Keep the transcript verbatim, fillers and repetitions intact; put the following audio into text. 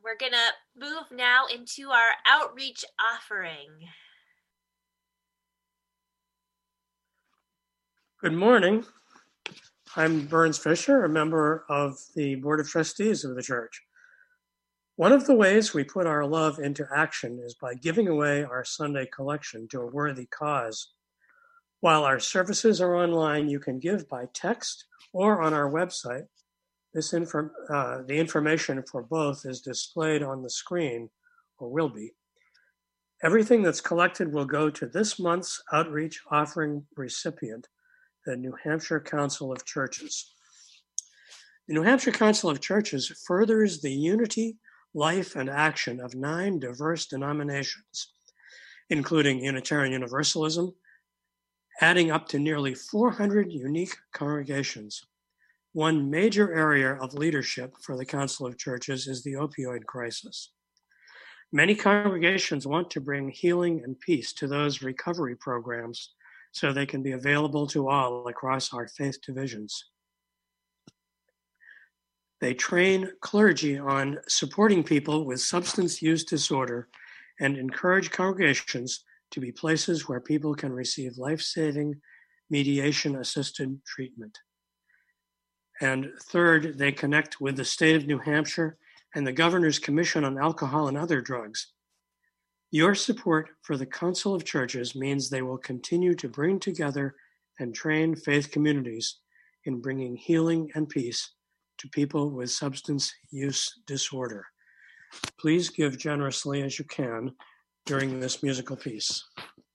we're going to move now into our outreach offering. Good morning. I'm Burns Fisher, a member of the Board of Trustees of the church. One of the ways we put our love into action is by giving away our Sunday collection to a worthy cause. While our services are online, you can give by text or on our website. This inform, uh, the information for both is displayed on the screen, or will be. Everything that's collected will go to this month's outreach offering recipient, the New Hampshire Council of Churches. The New Hampshire Council of Churches furthers the unity, life, and action of nine diverse denominations, including Unitarian Universalism, adding up to nearly four hundred unique congregations. One major area of leadership for the Council of Churches is the opioid crisis. Many congregations want to bring healing and peace to those recovery programs so they can be available to all across our faith divisions. They train clergy on supporting people with substance use disorder and encourage congregations to be places where people can receive life-saving, mediation-assisted treatment. And third, they connect with the state of New Hampshire and the Governor's Commission on Alcohol and Other Drugs. Your support for the Council of Churches means they will continue to bring together and train faith communities in bringing healing and peace to people with substance use disorder. Please give generously as you can during this musical piece.